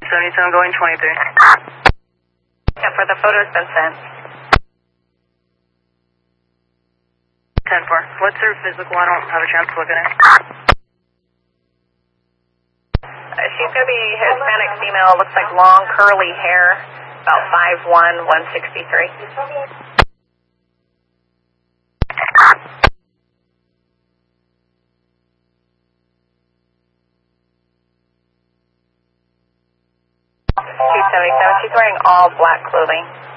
277 going 23. Yeah, for the photo's been sent. 10-4. What's her physical? I don't have a chance to look at it. She's going to be Hispanic female, looks like long curly hair, about 5'1", 163. She's wearing all black clothing.